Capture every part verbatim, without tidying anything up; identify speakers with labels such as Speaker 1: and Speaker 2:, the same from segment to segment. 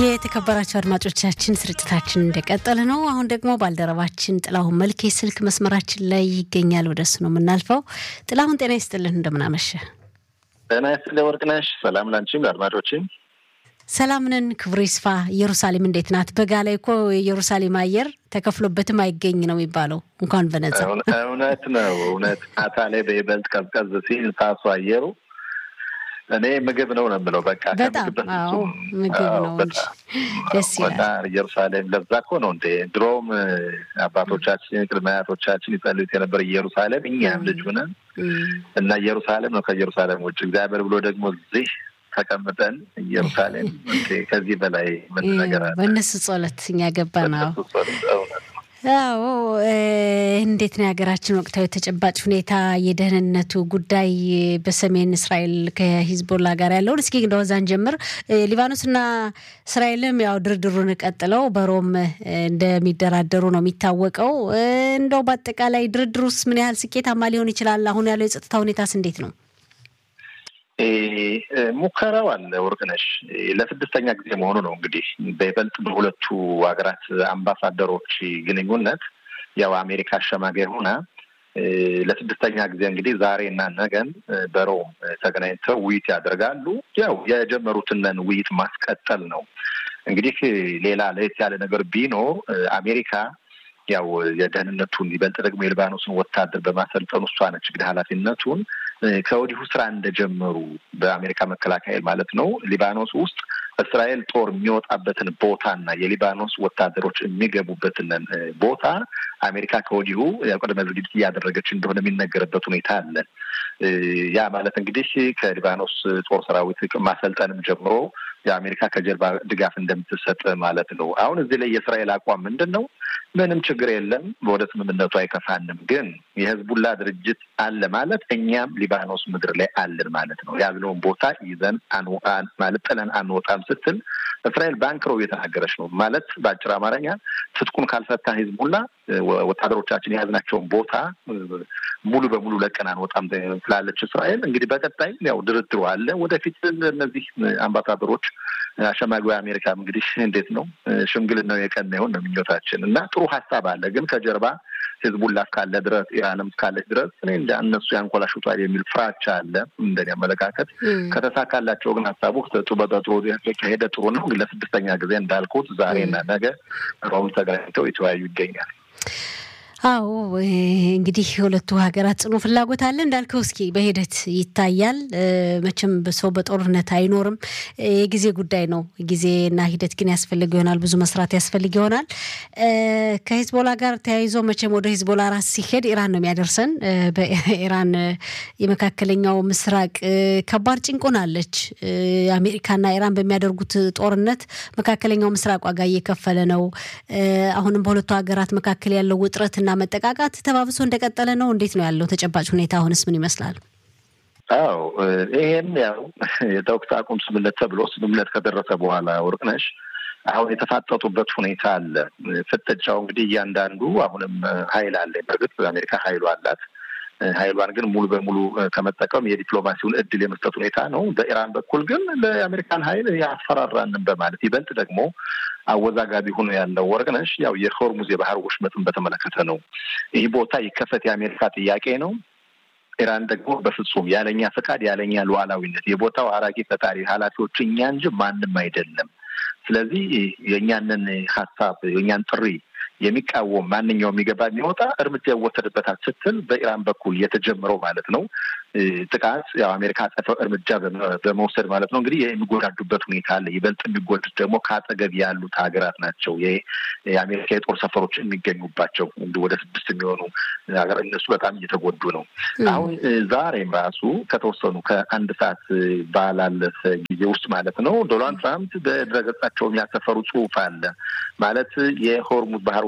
Speaker 1: የተከበራችሁ አድማጮቻችን ስርጭታችን እንደቀጠለ ነው። አሁን ደግሞ ባልደረባችን ጥላሁን መልኬ ስልክ መስመራችን ላይ ይገኛል። ወደሱ ነው የምናልፈው። ጥላሁን ጤና ይስጥልን፣ እንደምን አመሸ?
Speaker 2: ጤና ይስጥልኝ ወርቅነሽ። ሰላም ላንቺም ለአድማጮችም።
Speaker 1: ሰላም ነን፣ ክብሩ ይስፋ። ኢየሩሳሌም እንዴት ናት? በጋ ላይ እኮ ኢየሩሳሌም አየር ተከፍሎበትም አይገኝ ነው የሚባለው፣ እንኳን በነጻ።
Speaker 2: እውነት ነው፣ እውነት ማታ ላይ በይበልጥ ቀዝቀዝ ሲል ታሱ አየሩ እኔ ምግብ ነው ነው የምለው። በቃ
Speaker 1: በጣም አዎ ምግብ ነው እንጂ ደስ ይላል።
Speaker 2: ኢየሩሳሌም ለዛ እኮ ነው እንደ ድሮም አባቶቻችን ቅድመ አያቶቻችን ይጸልዩት የነበረ ኢየሩሳሌም እኛም ልጅ ሆነን እና ኢየሩሳሌም ነው። ከኢየሩሳሌም ውጭ እግዚአብሔር ብሎ ደግሞ እዚህ ተቀምጠን ኢየሩሳሌም ከዚህ በላይ ምን ነገር አለ?
Speaker 1: በእነሱ ጸሎት እኛ ገባና አዎ እንዴት ነው የሀገራችን ወቅታዊ ተጨባጭ ሁኔታ የደህንነቱ ጉዳይ በሰሜን እስራኤል ከሂዝቦላ ጋር ያለውን እስኪ እንደወዛን ጀምር። ሊባኖስና እስራኤልም ያው ድርድሩን ቀጥለው በሮም እንደሚደራደሩ ነው የሚታወቀው። እንደው በአጠቃላይ ድርድሩስ ምን ያህል ስኬታማ ሊሆን ይችላል? አሁን ያለው የጸጥታ ሁኔታስ እንዴት ነው?
Speaker 2: ሙከራው አለ ወርቅነሽ። ለስድስተኛ ጊዜ መሆኑ ነው እንግዲህ በይበልጥ በሁለቱ ሀገራት አምባሳደሮች ግንኙነት ያው አሜሪካ አሸማጋይ ሆና ለስድስተኛ ጊዜ እንግዲህ ዛሬና ነገን በሮም ተገናኝተው ውይይት ያደርጋሉ። ያው የጀመሩትን ውይይት ማስቀጠል ነው። እንግዲህ ሌላ ለየት ያለ ነገር ቢኖር አሜሪካ ያው የደህንነቱን ይበልጥ ደግሞ የሊባኖስን ወታደር በማሰልጠኑ እሷ ነች እንግዲህ ኃላፊነቱን ከወዲሁ ስራ እንደጀመሩ በአሜሪካ መከላከያ ማለት ነው። ሊባኖስ ውስጥ እስራኤል ጦር የሚወጣበትን ቦታና የሊባኖስ ወታደሮች የሚገቡበትን ቦታ አሜሪካ ከወዲሁ ያቆደመ ዝግጅት እያደረገች እንደሆነ የሚነገርበት ሁኔታ አለ። ያ ማለት እንግዲህ ከሊባኖስ ጦር ሰራዊት ማሰልጠንም ጀምሮ የአሜሪካ ከጀርባ ድጋፍ እንደምትሰጥ ማለት ነው። አሁን እዚህ ላይ የእስራኤል አቋም ምንድነው? ምንም ችግር የለም፣ ወደ ስምምነቱ አይከፋንም፣ ግን የህዝቡላ ድርጅት አለ ማለት እኛም ሊባኖስ ምድር ላይ አለን ማለት ነው። ያለውን ቦታ ይዘን አንወጣን ማለት ጥለን አንወጣም ስትል እስራኤል ባንክሮ እየተናገረች ነው ማለት በአጭር አማርኛ ትጥቁን ካልፈታ ህዝቡላ ወታደሮቻችን የያዝናቸውን ቦታ ሙሉ በሙሉ ለቀን አንወጣም ትላለች እስራኤል። እንግዲህ በቀጣይ ያው ድርድሩ አለ። ወደፊት እነዚህ አምባሳደሮች አሸማጋይ አሜሪካ እንግዲህ እንዴት ነው ሽምግልናው የቀና ይሆን ነው ምኞታችን እና ጥሩ ሀሳብ አለ። ግን ከጀርባ ህዝቡላ ካለ ድረስ ኢራንም ካለች ድረስ እኔ እንደ እነሱ ያንኮላሹታል የሚል ፍራቻ አለ እንደኔ አመለካከት። ከተሳካላቸው ግን ሀሳቡ ጥሩ በጥሩ ሄደ ጥሩ ነው። ግን ለስድስተኛ ጊዜ እንዳልኩት ዛሬና ነገ ሮም ተገናኝተው የተወያዩ ይገኛል።
Speaker 1: አዎ እንግዲህ ሁለቱ ሀገራት ጽኑ ፍላጎት አለ እንዳልከው እስኪ በሂደት ይታያል። መቼም በሰው በጦርነት አይኖርም፣ የጊዜ ጉዳይ ነው። ጊዜና ሂደት ግን ያስፈልግ ይሆናል፣ ብዙ መስራት ያስፈልግ ይሆናል። ከሂዝቦላ ጋር ተያይዞ መቼም ወደ ሂዝቦላ ራስ ሲሄድ ኢራን ነው የሚያደርሰን። በኢራን የመካከለኛው ምስራቅ ከባድ ጭንቆናለች። አሜሪካና ኢራን በሚያደርጉት ጦርነት መካከለኛው ምስራቅ ዋጋ እየከፈለ ነው። አሁንም በሁለቱ ሀገራት መካከል ያለው ውጥረትና መጠቃቃት ተባብሶ እንደቀጠለ ነው። እንዴት ነው ያለው ተጨባጭ ሁኔታ? አሁንስ ምን ይመስላል?
Speaker 2: አዎ ይሄን ያው የተኩስ አቁም ስምምነት ተብሎ ስምምነት ከደረሰ በኋላ ወርቅነሽ አሁን የተፋጠጡበት ሁኔታ አለ። ፍጥጫው እንግዲህ እያንዳንዱ አሁንም ኃይል አለ። በእርግጥ አሜሪካ ኃይሉ አላት። ኃይሏን ግን ሙሉ በሙሉ ከመጠቀም የዲፕሎማሲውን እድል የመስጠት ሁኔታ ነው። በኢራን በኩል ግን ለአሜሪካን ኃይል ያስፈራራንን በማለት ይበልጥ ደግሞ አወዛጋቢ ሆኖ ያለው ወርቅነሽ ያው የሆርሙዝ የባህር ወሽመጥን በተመለከተ ነው። ይህ ቦታ ይከፈት የአሜሪካ ጥያቄ ነው። ኢራን ደግሞ በፍጹም ያለኛ ፈቃድ ያለኛ ሉዓላዊነት የቦታው አራቂ ፈጣሪ ኃላፊዎች እኛ እንጂ ማንም አይደለም። ስለዚህ የኛንን ሐሳብ የኛን ጥሪ የሚቃወም ማንኛውም የሚገባ የሚወጣ እርምጃ ይወሰድበታል ስትል በኢራን በኩል የተጀመረው ማለት ነው ጥቃት ያው አሜሪካ አጸፋው እርምጃ በመውሰድ ማለት ነው እንግዲህ የሚጎዳዱበት ሁኔታ አለ። ይበልጥ የሚጎዱት ደግሞ ከአጠገብ ያሉት ሀገራት ናቸው። የአሜሪካ የጦር ሰፈሮች የሚገኙባቸው ወደ ስድስት የሚሆኑ ሀገር እነሱ በጣም እየተጎዱ ነው። አሁን ዛሬም ራሱ ከተወሰኑ ከአንድ ሰዓት ባላለፈ ጊዜ ውስጥ ማለት ነው ዶናልድ ትራምፕ በድረገጻቸው የሚያሰፈሩ ጽሑፍ አለ ማለት የሆርሙዝ ባህር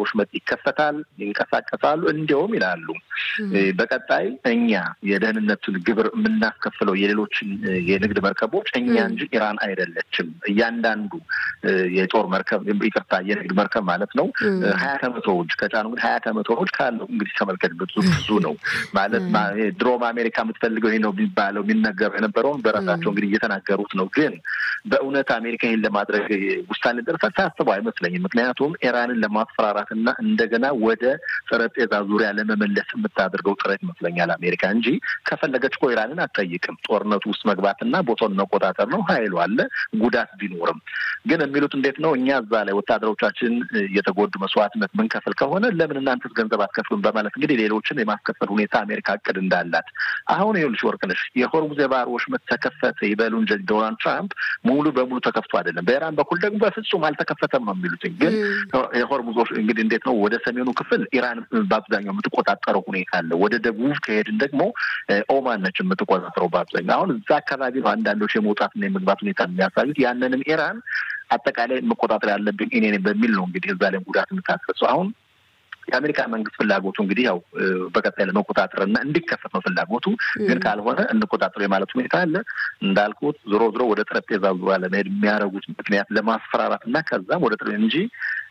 Speaker 2: ወሽመጥ ይከፈታል ይንቀሳቀሳሉ እንደውም ይላሉ በቀጣይ እኛ የደህንነቱን ግብር የምናስከፍለው የሌሎችን የንግድ መርከቦች እኛ እንጂ ኢራን አይደለችም እያንዳንዱ የጦር መርከብ ይቅርታ የንግድ መርከብ ማለት ነው ሀያ ከመቶዎች ከጫኑ እንግዲህ ሀያ ከመቶዎች ካለው እንግዲህ ተመልከት ብዙ ነው ማለት ድሮም አሜሪካ የምትፈልገው ይሄ ነው ቢባለው የሚነገረው የነበረው በራሳቸው እንግዲህ እየተናገሩት ነው ግን በእውነት አሜሪካ ይሄን ለማድረግ ውሳኔ ደርሳ ታስበው አይመስለኝም ምክንያቱም ኢራንን ለማስፈራራትና እንደገና ወደ ጠረጴዛ ዙሪያ ለመመለስ የምታደርገው ጥረት ይመስለኛል አሜሪካ እንጂ ከፈለገች እኮ ኢራንን አትጠይቅም ጦርነቱ ውስጥ መግባትና ቦታውን መቆጣጠር ነው ኃይሉ አለ ጉዳት ቢኖርም ግን የሚሉት እንዴት ነው እኛ እዛ ላይ ወታደሮቻችን የተጎዱ መስዋዕትነት ምን ከፈል ከሆነ ለምን እናንተስ ገንዘብ አትከፍሉም በማለት እንግዲህ ሌሎችን የማስከፈል ሁኔታ አሜሪካ አቅድ እንዳላት አሁን ይኸውልሽ ወርቅነሽ የሆርሙዝ የባህር ወሽመጥ ተከፈተ ይበሉ እንጂ ዶናልድ ትራምፕ ሙሉ በሙሉ ተከፍቶ አይደለም በኢራን በኩል ደግሞ በፍጹም አልተከፈተም ነው የሚሉት ግን የሆርሙዝ እንግዲህ እንዴት ነው ወደ ሰሜኑ ክፍል ኢራን በአብዛኛው የምትቆጣጠረው ሁኔታ አለ ወደ ደቡብ ከሄድን ደግሞ ኦማን ነች የምትቆጣጠረው በአብዛኛው አሁን እዛ አካባቢ ነው አንዳንዶች የመውጣትና የመግባት ሁኔታ የሚያሳዩት ያንንም ኢራን አጠቃላይ መቆጣጠር ያለብኝ እኔ ነኝ በሚል ነው እንግዲህ እዛ ላይ ጉዳት የምታስፈጽመው አሁን የአሜሪካ መንግስት ፍላጎቱ እንግዲህ ያው በቀጣይ ለመቆጣጠርና እንዲከፈት ነው ፍላጎቱ ግን ካልሆነ እንቆጣጠር የማለት ሁኔታ አለ እንዳልኩት ዞሮ ዞሮ ወደ ጠረጴዛ ዙሪያ ለመሄድ የሚያደርጉት ምክንያት ለማስፈራራትና ከዛም ወደ ጠረጴዛ እንጂ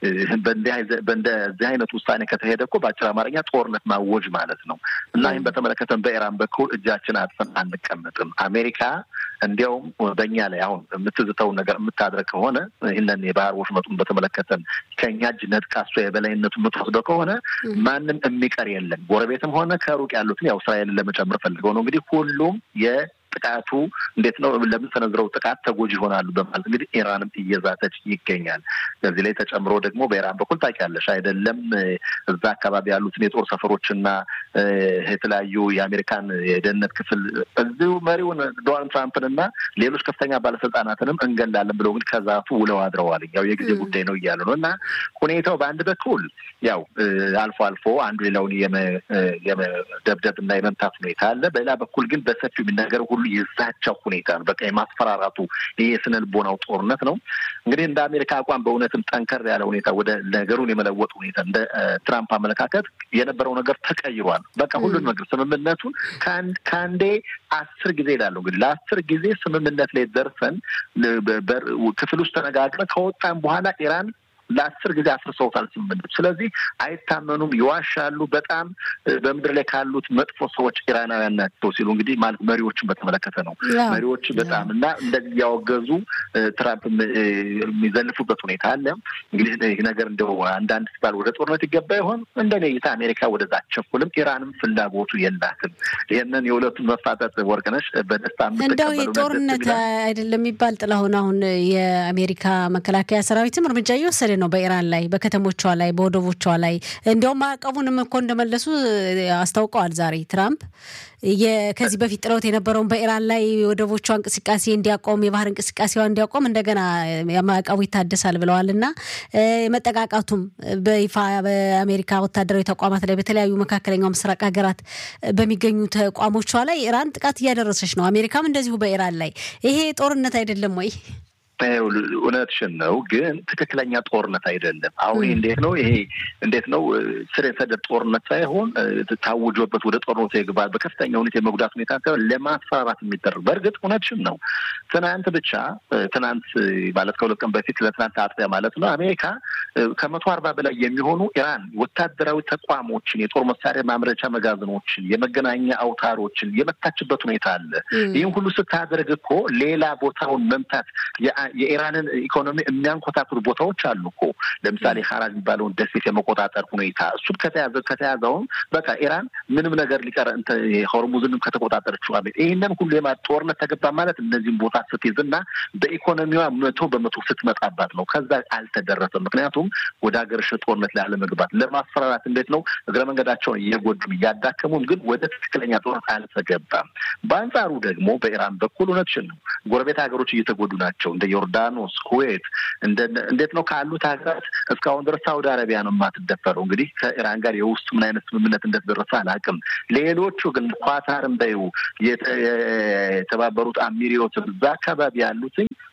Speaker 2: በእንደዚህ አይነት ውሳኔ ከተሄደ እኮ በአጭር አማርኛ ጦርነት ማወጅ ማለት ነው እና ይህን በተመለከተ በኢራን በኩል እጃችን አጥፈን አንቀመጥም አሜሪካ እንዲያውም በእኛ ላይ አሁን የምትዝተውን ነገር የምታደርግ ከሆነ ይህንን የባህር ወሽመጡን በተመለከተ ከእኛ እጅ ነጥቃ እሷ የበላይነቱ የምትወስደው ከሆነ ማንም የሚቀር የለም ጎረቤትም ሆነ ከሩቅ ያሉትን ያው እስራኤልን ለመጨመር ፈልገው ነው እንግዲህ ሁሉም የ ጥቃቱ እንዴት ነው ለምን ተነዝረው ጥቃት ተጎጂ ይሆናሉ በማለት እንግዲህ ኢራንም እየዛተች ይገኛል በዚህ ላይ ተጨምሮ ደግሞ በኢራን በኩል ታውቂያለሽ አይደለም እዛ አካባቢ ያሉትን የጦር ሰፈሮችና የተለያዩ የአሜሪካን የደህንነት ክፍል እዚሁ መሪውን ዶናልድ ትራምፕንና ሌሎች ከፍተኛ ባለስልጣናትንም እንገላለን ብለው እንግዲህ ከዛቱ ውለው አድረዋል ያው የጊዜ ጉዳይ ነው እያሉ ነው እና ሁኔታው በአንድ በኩል ያው አልፎ አልፎ አንዱ ሌላውን የመደብደብና የመምታት ሁኔታ አለ በሌላ በኩል ግን በሰፊው የሚነገረው ሁሉ የዛቻው ሁኔታ ነው በቃ የማስፈራራቱ የስነልቦናው ጦርነት ነው እንግዲህ እንደ አሜሪካ አቋም በእውነትም ጠንከር ያለ ሁኔታ ወደ ነገሩን የመለወጥ ሁኔታ እንደ ትራምፕ አመለካከት የነበረው ነገር ተቀይሯል በቃ ሁሉን ነገር ስምምነቱን ካንድ ካንዴ አስር ጊዜ ይላሉ እንግዲህ ለአስር ጊዜ ስምምነት ላይ ደርሰን ክፍል ውስጥ ተነጋግረን ከወጣን በኋላ ኢራን ለአስር ጊዜ አፍርሰውታል ስምምነቱ ስለዚህ አይታመኑም ይዋሻሉ በጣም በምድር ላይ ካሉት መጥፎ ሰዎች ኢራናውያን ናቸው ሲሉ እንግዲህ ማለት መሪዎችን በተመለከተ ነው መሪዎች በጣም እና እንደዚህ ያወገዙ ትራምፕ የሚዘልፉበት ሁኔታ አለ እንግዲህ ይህ ነገር እንደው አንዳንድ ሲባል ወደ ጦርነት ይገባ ይሆን እንደኔ ይታ አሜሪካ ወደዛ አትቸኩልም ኢራንም ፍላጎቱ የላትም ይሄንን የሁለቱን መፋጠጥ ወርቅነሽ በደስታ
Speaker 1: እንደው የጦርነት አይደለም የሚባል ጥላሁን አሁን የአሜሪካ መከላከያ ሰራዊትም እርምጃ እየወሰደ ነው በኢራን ላይ በከተሞቿ ላይ በወደቦቿ ላይ እንደውም ማዕቀቡንም እኮ እንደመለሱ አስታውቀዋል ዛሬ ትራምፕ የከዚህ በፊት ጥለውት የነበረውን በኢራን ላይ ወደቦቿ እንቅስቃሴ እንዲያቆም የባህር እንቅስቃሴዋ እንዲያቆም እንደገና ማዕቀቡ ይታደሳል ብለዋልና መጠቃቃቱም በይፋ በአሜሪካ ወታደራዊ ተቋማት ላይ በተለያዩ መካከለኛው ምስራቅ ሀገራት በሚገኙ ተቋሞቿ ላይ ኢራን ጥቃት እያደረሰች ነው አሜሪካም እንደዚሁ በኢራን ላይ ይሄ ጦርነት አይደለም ወይ
Speaker 2: እውነትሽን ነው ግን ትክክለኛ ጦርነት አይደለም አሁን እንዴት ነው ይሄ እንዴት ነው ስር የሰደድ ጦርነት ሳይሆን ታውጆበት ወደ ጦርነት ይገባል በከፍተኛ ሁኔታ የመጉዳት ሁኔታ ሳይሆን ለማስፈራራት የሚደረግ በእርግጥ እውነትሽን ነው ትናንት ብቻ ትናንት ማለት ከሁለት ቀን በፊት ለትናንት አጥቢያ ማለት ነው አሜሪካ ከመቶ አርባ በላይ የሚሆኑ ኢራን ወታደራዊ ተቋሞችን የጦር መሳሪያ ማምረቻ መጋዘኖችን የመገናኛ አውታሮችን የመታችበት ሁኔታ አለ ይህን ሁሉ ስታደርግ እኮ ሌላ ቦታውን መምታት የኢራንን ኢኮኖሚ የሚያንኮታኩት ቦታዎች አሉ እኮ ለምሳሌ ሐራዝ የሚባለውን ደሴት የመቆጣጠር ሁኔታ እሱ ከተያዘ ከተያዘው በቃ ኢራን ምንም ነገር ሊቀር እንተ ሆርሙዝንም ከተቆጣጠረችው አለ ይሄንን ሁሉ የማጦርነት ተገባ ማለት እነዚህን ቦታ ስትይዝና በኢኮኖሚዋ መቶ በመቶ ስትመጣባት ነው ከዛ አልተደረሰም ምክንያቱም ወደ ሀገር ጦርነት ላይ አለመግባት ለማስፈራራት እንዴት ነው እግረ መንገዳቸውን እየጎዱም እያዳከሙም ግን ወደ ትክክለኛ ጦርነት አልተገባም በአንጻሩ ደግሞ በኢራን በኩል እውነትሽን ነው ጎረቤት ሀገሮች እየተጎዱ ናቸው እንደ ዮርዳኖስ ኩዌት እንዴት ነው ካሉት ሀገራት እስካሁን ድረስ ሳውዲ አረቢያ ነው የማትደፈረው እንግዲህ ከኢራን ጋር የውስጥ ምን አይነት ስምምነት እንደተደረሰ አላውቅም ሌሎቹ ግን ኳታርም በዩ የተባበሩት አሚሪዮት እዛ አካባቢ ያሉት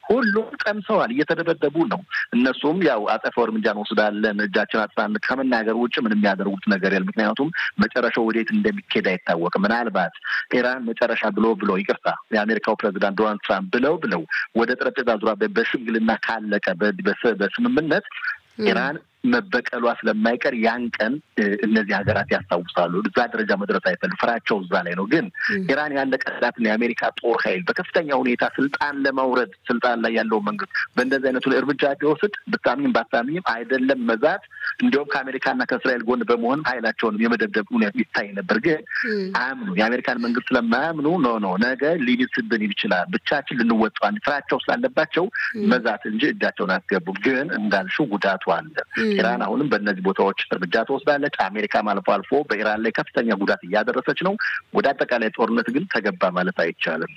Speaker 2: ሁሉም ቀምሰዋል፣ እየተደበደቡ ነው። እነሱም ያው አጸፋው እርምጃ እንወስዳለን እጃችን አጥፋን ከመናገር ውጭ ምንም የሚያደርጉት ነገር የለም። ምክንያቱም መጨረሻው ወዴት እንደሚኬድ አይታወቅም። ምናልባት ኢራን መጨረሻ ብሎ ብሎ ይቅርታ የአሜሪካው ፕሬዚዳንት ዶናልድ ትራምፕ ብለው ብለው ወደ ጠረጴዛ ዙሪያ በሽምግልና ካለቀ በስምምነት ኢራን መበቀሏ ስለማይቀር ያን ቀን እነዚህ ሀገራት ያስታውሳሉ። እዛ ደረጃ መድረስ አይፈልም። ፍራቸው እዛ ላይ ነው። ግን ኢራን ያለቀላትን የአሜሪካ ጦር ኃይል በከፍተኛ ሁኔታ ስልጣን ለማውረድ ስልጣን ላይ ያለው መንግስት በእንደዚህ አይነቱ እርምጃ ቢወስድ ብታምኝም ባታምኝም አይደለም መዛት እንዲሁም ከአሜሪካና ከእስራኤል ጎን በመሆን ኃይላቸውን የመደብደብ ሁኔታ ይታይ ነበር። ግን አያምኑ የአሜሪካን መንግስት ስለማያምኑ ኖ ኖ ነገ ሊብስብን ይችላል ብቻችን ልንወጣው ፍራቸው ስላለባቸው መዛት እንጂ እጃቸውን አስገቡም። ግን እንዳልሽው ጉዳቱ አለ። ኢራን አሁንም በእነዚህ ቦታዎች እርምጃ ተወስዳለች። አሜሪካም አልፎ አልፎ በኢራን ላይ ከፍተኛ ጉዳት እያደረሰች ነው። ወደ አጠቃላይ ጦርነት ግን ተገባ ማለት አይቻልም።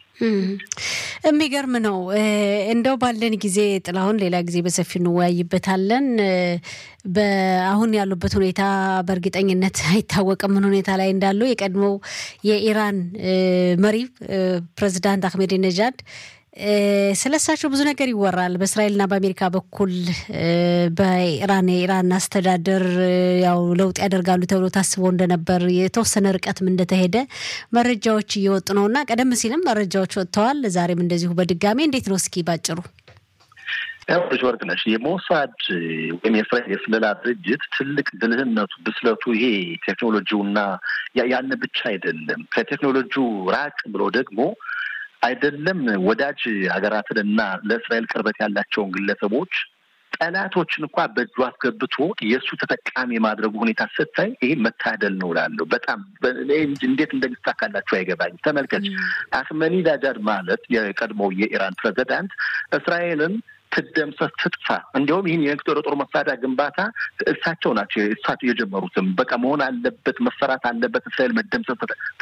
Speaker 1: የሚገርም ነው። እንደው ባለን ጊዜ ጥላሁን ሌላ ጊዜ በሰፊው እንወያይበታለን። በአሁን ያሉበት ሁኔታ በእርግጠኝነት አይታወቅም ምን ሁኔታ ላይ እንዳሉ። የቀድሞው የኢራን መሪ ፕሬዝዳንት አህመዲነጃድ ስለሳቸው ብዙ ነገር ይወራል። በእስራኤልና በአሜሪካ በኩል በኢራን የኢራን አስተዳደር ያው ለውጥ ያደርጋሉ ተብሎ ታስቦ እንደነበር የተወሰነ ርቀትም እንደተሄደ መረጃዎች እየወጡ ነውና ቀደም ሲልም መረጃዎች ወጥተዋል። ዛሬም እንደዚሁ በድጋሚ እንዴት ነው እስኪ ባጭሩ?
Speaker 2: ያው ወርቅነሽ የሞሳድ ወይም የእስራኤል የስለላ ድርጅት ትልቅ ብልህነቱ ብስለቱ ይሄ ቴክኖሎጂውና ያን ብቻ አይደለም። ከቴክኖሎጂው ራቅ ብሎ ደግሞ አይደለም ወዳጅ ሀገራትንና ለእስራኤል ቅርበት ያላቸውን ግለሰቦች ጠላቶችን እንኳን በእጁ አስገብቶ የእሱ ተጠቃሚ የማድረጉ ሁኔታ ስታይ ይሄ መታደል ነው እላለሁ። በጣም እንዴት እንደሚሳካላቸው አይገባኝ። ተመልከች፣ አህመዲነጃድ ማለት የቀድሞው የኢራን ፕሬዝዳንት እስራኤልን ትደምሰስ ትጥፋ እንዲሁም ይህን የጦር ጦር መሳሪያ ግንባታ እሳቸው ናቸው እሳቸው የጀመሩትም በቃ መሆን አለበት መሰራት አለበት እስራኤል መደምሰስ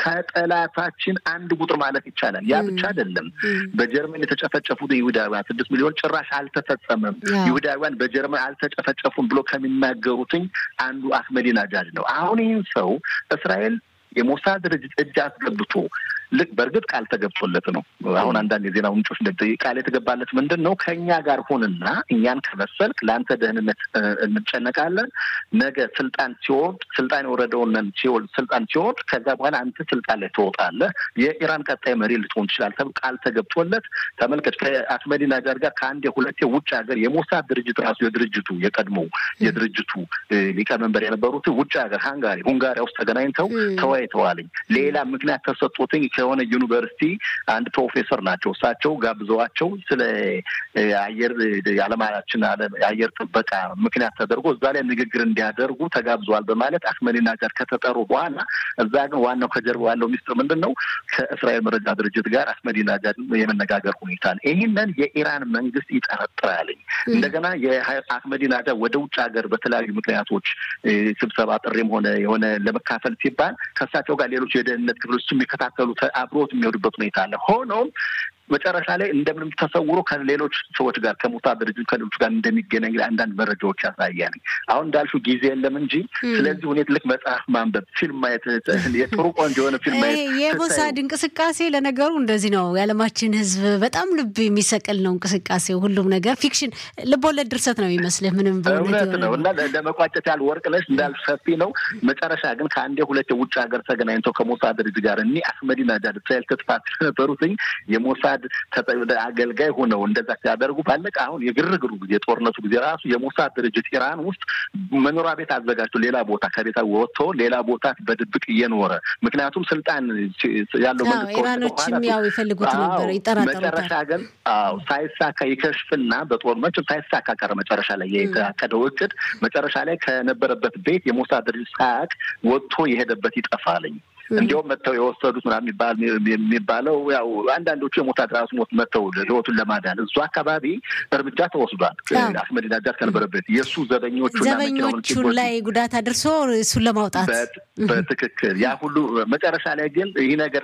Speaker 2: ከጠላታችን አንድ ቁጥር ማለት ይቻላል። ያ ብቻ አይደለም። በጀርመን የተጨፈጨፉት ይሁዳውያን ስድስት ሚሊዮን ጭራሽ አልተፈጸመም። ይሁዳውያን በጀርመን አልተጨፈጨፉም ብሎ ከሚናገሩትኝ አንዱ አህመዲነጃድ ነው። አሁን ይህን ሰው እስራኤል የሞሳድ ድርጅት እጅ አስገብቶ ልክ በርግጥ ቃል ተገብቶለት ነው። አሁን አንዳንድ የዜና ምንጮች እንደዚህ ቃል የተገባለት ምንድን ነው? ከኛ ጋር ሆንና እኛን ከመሰልክ ለአንተ ደህንነት እንጨነቃለን። ነገ ስልጣን ሲወርድ ስልጣን የወረደውን ሲወርድ ስልጣን ሲወርድ ከዛ በኋላ አንተ ስልጣን ላይ ትወጣለህ፣ የኢራን ቀጣይ መሪ ልትሆን ትችላለህ ተብሎ ቃል ተገብቶለት ተመልከች። ከአህመዲነጃድ ጋር ከአንድ የሁለት የውጭ ሀገር የሞሳድ ድርጅት ራሱ የድርጅቱ የቀድሞው የድርጅቱ ሊቀመንበር የነበሩት ውጭ ሀገር ሃንጋሪ ሁንጋሪያ ውስጥ ተገናኝተው ተወያይተዋልኝ። ሌላ ምክንያት ተሰጥቶትኝ ከሆነ ዩኒቨርሲቲ አንድ ፕሮፌሰር ናቸው እሳቸው ጋብዘዋቸው ስለ አየር የዓለማችን ዓለም የአየር ጥበቃ ምክንያት ተደርጎ እዛ ላይ ንግግር እንዲያደርጉ ተጋብዘዋል በማለት አህመዲነጃድ ከተጠሩ በኋላ እዛ ግን ዋናው ከጀርባ ያለው ሚስጥር ምንድን ነው? ከእስራኤል መረጃ ድርጅት ጋር አህመዲነጃድ የመነጋገር ሁኔታ ነው። ይህንን የኢራን መንግስት ይጠረጥራልኝ። እንደገና የአህመዲነጃድ ወደ ውጭ ሀገር በተለያዩ ምክንያቶች ስብሰባ ጥሪም ሆነ የሆነ ለመካፈል ሲባል ከእሳቸው ጋር ሌሎች የደህንነት ክፍሎች የሚከታተሉ አብሮት የሚወዱበት ሁኔታ አለ። ሆኖም መጨረሻ ላይ እንደምንም ተሰውሮ ከሌሎች ሰዎች ጋር ከሞሳድ ድርጅት ከሌሎች ጋር እንደሚገናኝ አንዳንድ መረጃዎች ያሳያል። አሁን እንዳልሽው ጊዜ የለም እንጂ ስለዚህ ሁኔታ ልክ መጽሐፍ ማንበብ፣ ፊልም ማየት፣ የጥሩ ቆንጆ የሆነ ፊልም ማየት
Speaker 1: የሞሳድ እንቅስቃሴ ለነገሩ እንደዚህ ነው። የዓለማችን ህዝብ በጣም ልብ የሚሰቅል ነው እንቅስቃሴው። ሁሉም ነገር ፊክሽን ልቦለድ ድርሰት ነው የሚመስልህ ምንም
Speaker 2: በእውነት ነው። እና ለመቋጨት ያህል ወርቅነሽ እንዳልሽ ሰፊ ነው። መጨረሻ ግን ከአንዴ ሁለት የውጭ ሀገር ተገናኝተው ከሞሳድ ድርጅት ጋር እኒ አህመዲነጃድ እስራኤል ተጥፋት ነበሩትኝ የሞሳድ አገልጋይ ሆነው እንደዛ ሲያደርጉ ባለቀ አሁን የግርግሩ ጊዜ ጦርነቱ ጊዜ ራሱ የሞሳድ ድርጅት ኢራን ውስጥ መኖሪያ ቤት አዘጋጅቶ ሌላ ቦታ ከቤታ ወጥቶ ሌላ ቦታ በድብቅ እየኖረ ምክንያቱም ስልጣን ያለው መንግስት
Speaker 1: ኢራኖችም ያው ይፈልጉት ነበር ይጠራጠሩታል።
Speaker 2: መጨረሻ ግን አዎ ሳይሳካ ይከሽፍና በጦርነቱ ሳይሳካ ቀረ። መጨረሻ ላይ የታቀደው እቅድ መጨረሻ ላይ ከነበረበት ቤት የሞሳድ ድርጅት ሳያቅ ወጥቶ የሄደበት ይጠፋልኝ። እንዲያውም መተው የወሰዱት ምናምን የሚባል የሚባለው ያው አንዳንዶቹ የሞሳድ ራሱ ሞት መተው ህይወቱን ለማዳን እሱ አካባቢ እርምጃ ተወስዷል። አህመዲነጃድ ከነበረበት የሱ ዘበኞቹና
Speaker 1: ዘበኞቹ ላይ ጉዳት አድርሶ እሱን ለማውጣት
Speaker 2: በትክክል ያ ሁሉ መጨረሻ ላይ ግን ይህ ነገር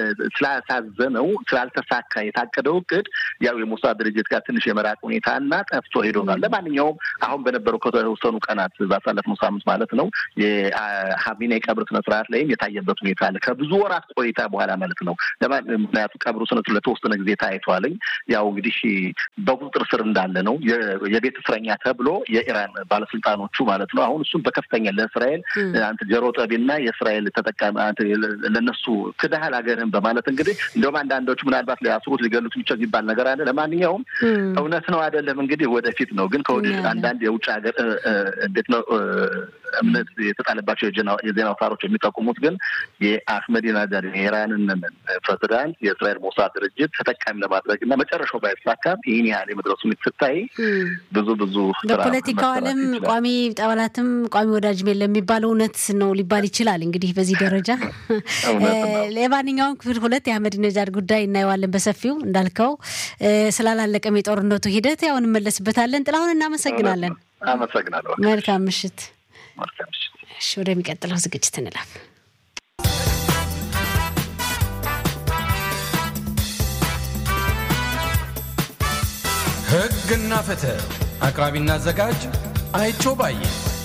Speaker 2: ስላሳዘነው ስላልተሳካ የታቀደው እቅድ ያው የሞሳድ ድርጅት ጋር ትንሽ የመራቅ ሁኔታና ጠፍቶ ሄዶናል። ለማንኛውም አሁን በነበረው ከተወሰኑ ቀናት ባሳለፍነው ሳምንት ማለት ነው የሀቢኔ ቀብር ስነ ስርዓት ላይም የታየበት ሁኔታ ሁኔታ አለ ከብዙ ወራት ቆይታ በኋላ ማለት ነው ለማለት ቀብሩ ስነቱ ለተወሰነ ጊዜ ታይቷልኝ ያው እንግዲህ በቁጥጥር ስር እንዳለ ነው የቤት እስረኛ ተብሎ የኢራን ባለስልጣኖቹ ማለት ነው አሁን እሱን በከፍተኛ ለእስራኤል አንተ ጀሮጠቢና የእስራኤል ተጠቃሚ ለነሱ ክዳህል አገርን በማለት እንግዲህ እንደውም አንዳንዶቹ ምናልባት ሊያስሩት ሊገሉት ብቻ ይባል ነገር አለ ለማንኛውም እውነት ነው አይደለም እንግዲህ ወደፊት ነው ግን ከወዲህ አንዳንድ የውጭ ሀገር እንዴት ነው እምነት የተጣለባቸው የዜና አውታሮች የሚጠቁሙት ግን የአህመዲናጃድ የኢራንን ፕሬዝዳንት የእስራኤል ሞሳድ ድርጅት ተጠቃሚ ለማድረግና መጨረሻው ባይሳካም ይህን ያህል የመድረሱን ስታይ ብዙ ብዙ
Speaker 1: በፖለቲካው ዓለም ቋሚ ጠባላትም ቋሚ ወዳጅም የለም የሚባለው እውነት ነው ሊባል ይችላል እንግዲህ በዚህ ደረጃ ለማንኛውም ክፍል ሁለት የአህመዲናጃድ ጉዳይ እናየዋለን በሰፊው እንዳልከው ስላላለቀም የጦርነቱ ሂደት ያው እንመለስበታለን ጥላሁን እናመሰግናለን
Speaker 2: አመሰግናለሁ
Speaker 1: መልካም ምሽት
Speaker 2: መልካም ምሽት
Speaker 1: እሺ ወደሚቀጥለው ዝግጅት እንላለን
Speaker 3: ህግና ፍትህ አቅራቢና አዘጋጅ አይቸው ባየ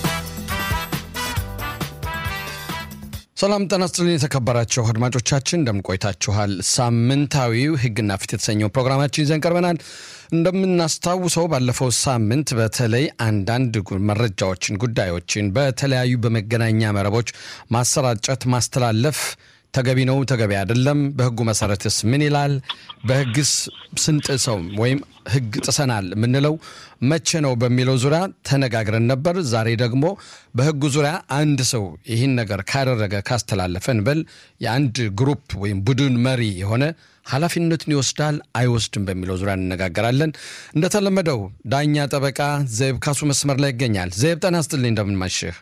Speaker 3: ሰላም ጤና ይስጥልኝ የተከበራችሁ አድማጮቻችን እንደምን ቆይታችኋል ሳምንታዊው ህግና ፍትህ የተሰኘው ፕሮግራማችን ይዘን ቀርበናል እንደምናስታውሰው ባለፈው ሳምንት በተለይ አንዳንድ መረጃዎችን ጉዳዮችን በተለያዩ በመገናኛ መረቦች ማሰራጨት ማስተላለፍ ተገቢ ነው ተገቢ አይደለም በህጉ መሰረትስ ምን ይላል በህግስ ስንጥሰው ወይም ህግ ጥሰናል ምንለው መቼ ነው በሚለው ዙሪያ ተነጋግረን ነበር ዛሬ ደግሞ በህጉ ዙሪያ አንድ ሰው ይህን ነገር ካደረገ ካስተላለፈን በል የአንድ ግሩፕ ወይም ቡድን መሪ የሆነ ኃላፊነቱን ይወስዳል አይወስድም በሚለው ዙሪያ እንነጋገራለን እንደተለመደው ዳኛ ጠበቃ ዘይብ ካሱ መስመር ላይ ይገኛል ዘይብ ጤና ይስጥልኝ እንደምን ማሽህ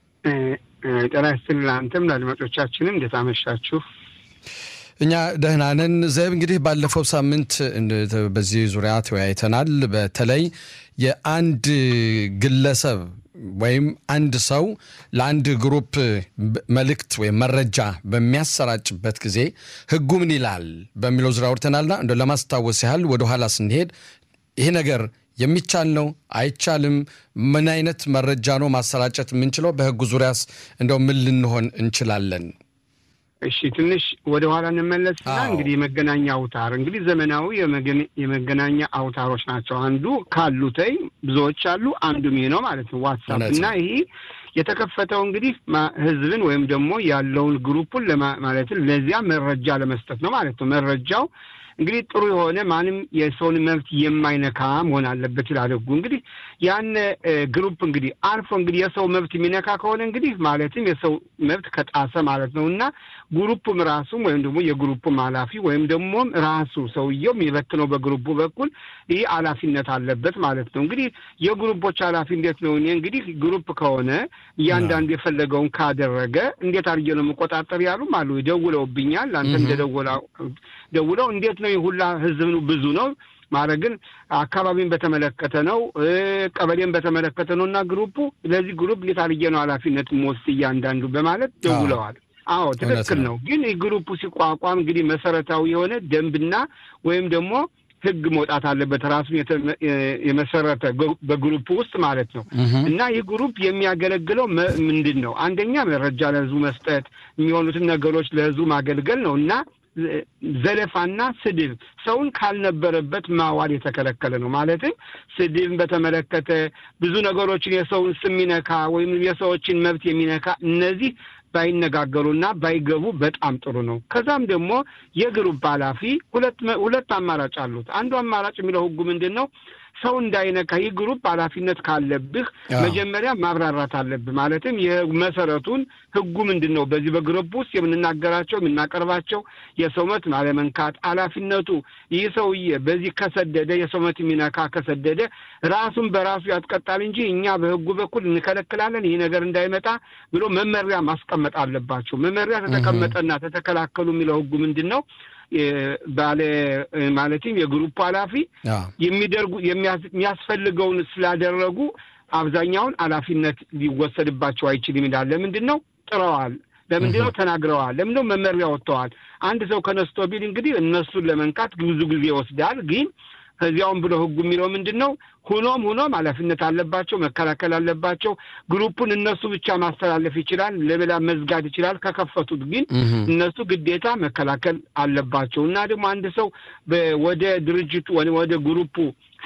Speaker 4: ጤና ይስጥልኝ አንተም ለአድማጮቻችን እንዴት አመሻችሁ
Speaker 3: እኛ ደህና ነን ዘይብ እንግዲህ ባለፈው ሳምንት በዚህ ዙሪያ ተወያይተናል በተለይ የአንድ ግለሰብ ወይም አንድ ሰው ለአንድ ግሩፕ መልእክት ወይ መረጃ በሚያሰራጭበት ጊዜ ህጉ ምን ይላል በሚለው ዙሪያ ወርተናልና እንደ ለማስታወስ ያህል ወደ ኋላ ስንሄድ ይሄ ነገር የሚቻል ነው አይቻልም ምን አይነት መረጃ ነው ማሰራጨት ምንችለው በህጉ ዙሪያስ እንደው ምን ልንሆን እንችላለን
Speaker 4: እሺ ትንሽ ወደ ኋላ እንመለስና እንግዲህ የመገናኛ አውታር እንግዲህ ዘመናዊ የመገናኛ አውታሮች ናቸው አንዱ ካሉተይ ብዙዎች አሉ አንዱም ይሄ ነው ማለት ነው ዋትስአፕ እና ይሄ የተከፈተው እንግዲህ ህዝብን ወይም ደግሞ ያለውን ግሩፑን ለማለት ለዚያ መረጃ ለመስጠት ነው ማለት ነው መረጃው እንግዲህ ጥሩ የሆነ ማንም የሰውን መብት የማይነካ መሆን አለበት ይላል ህጉ እንግዲህ ያን ግሩፕ እንግዲህ አልፎ እንግዲህ የሰው መብት የሚነካ ከሆነ እንግዲህ ማለትም የሰው መብት ከጣሰ ማለት ነውና ግሩፑም ራሱ ወይም ደግሞ የግሩፑም ኃላፊ ወይም ደግሞ ራሱ ሰውየው የሚበትነው በግሩፑ በኩል ይሄ ኃላፊነት አለበት ማለት ነው እንግዲህ የግሩፖች ኃላፊ እንዴት ነው እንግዲህ ግሩፕ ከሆነ ያንዳንድ የፈለገውን ካደረገ እንዴት አርጀ ነው መቆጣጠር ያሉም አሉ ደውለውብኛል አንተ እንደደወላው ደውለው እንዴት ነው ይሁላ ህዝብ ነው ብዙ ነው ማረግን አካባቢን በተመለከተ ነው ቀበሌን በተመለከተ ነውና ግሩፑ ለዚህ ግሩፕ እንዴት አርጀ ነው ኃላፊነት ሞስት ያንዳንዱ በማለት ደውለዋል አዎ ትክክል ነው ግን ግሩፑ ሲቋቋም እንግዲህ መሰረታዊ የሆነ ደንብና ወይም ደግሞ ህግ መውጣት አለበት ራሱን የመሰረተ በግሩፕ ውስጥ ማለት ነው እና ይህ ግሩፕ የሚያገለግለው ምንድነው አንደኛ መረጃ ለህዝቡ መስጠት የሚሆኑትን ነገሮች ለህዝቡ ማገልገል ነውና ዘለፋና ስድብ ሰውን ካልነበረበት ማዋል የተከለከለ ነው ማለት ስድብን በተመለከተ ብዙ ነገሮችን የሰውን ስም ይነካ ወይም የሰዎችን መብት የሚነካ እነዚህ ባይነጋገሩና ባይገቡ በጣም ጥሩ ነው ከዛም ደግሞ የግሩፕ ኃላፊ ሁለት ሁለት አማራጭ አሉት አንዱ አማራጭ የሚለው ህጉ ምንድነው ሰው እንዳይነካ ይግሩፕ ኃላፊነት ካለብህ መጀመሪያ ማብራራት አለብህ ማለትም የመሰረቱን ህጉ ምንድነው በዚህ በግሩፕ ውስጥ የምንናገራቸው የምናቀርባቸው የሰው መብት ማለመንካት ኃላፊነቱ ይህ ሰውዬ በዚህ ከሰደደ የሰው መብት የሚነካ ከሰደደ ራሱን በራሱ ያስቀጣል እንጂ እኛ በህጉ በኩል እንከለክላለን ይሄ ነገር እንዳይመጣ ብሎ መመሪያ ማስቀመጥ አለባቸው መመሪያ ተተቀመጠና ተተከላከሉ የሚለው ህጉ ምንድነው ባለ ማለትም የግሩፕ ኃላፊ የሚደርጉ የሚያስፈልገውን ስላደረጉ አብዛኛውን ኃላፊነት ሊወሰድባቸው አይችልም ይላል ለምንድነው ጥረዋል ለምንድነው ተናግረዋል ለምንድነው መመሪያ ወጥተዋል አንድ ሰው ከነስቶ ቢል እንግዲህ እነሱን ለመንካት ብዙ ጊዜ ይወስዳል ግን ከዚያውም ብሎ ህጉ የሚለው ምንድነው ሆኖም ሆኖም ኃላፊነት አለባቸው መከላከል አለባቸው ግሩፑን እነሱ ብቻ ማስተላለፍ ይችላል ለበላ መዝጋት ይችላል ከከፈቱት ግን እነሱ ግዴታ መከላከል አለባቸው እና ደግሞ አንድ ሰው ወደ ድርጅቱ ወደ ግሩፑ